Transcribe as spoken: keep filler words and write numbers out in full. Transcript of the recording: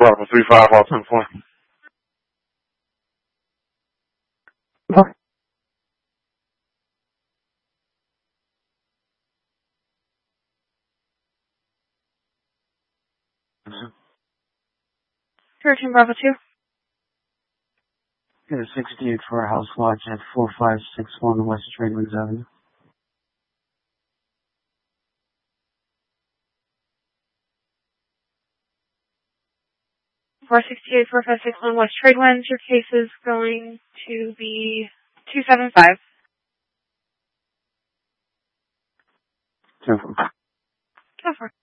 Bravo three five, all ten four. thirteen Bravo two. Yeah, sixty-eight for House Watch at four five six one West Tradewinds Avenue. four sixty-eight, four five six one West Tradewinds. Your case is going to be two seven five. Ten four. Go for it.